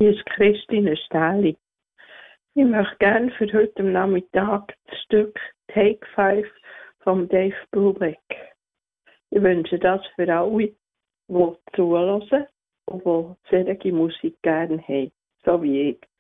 Hier ist Christine Stähli. Ich möchte gerne für heute Nachmittag das Stück Take 5 von Dave Brubeck. Ich wünsche das für alle, die zuhören und die solche Musik gerne haben, so wie ich.